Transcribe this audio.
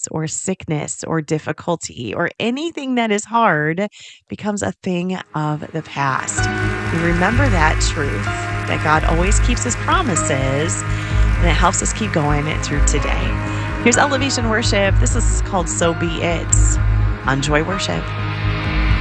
or sickness or difficulty or anything that is hard becomes a thing of the past. We remember that truth that God always keeps his promises, and it helps us keep going through today. Here's Elevation Worship. This is called So Be It on Joy Worship.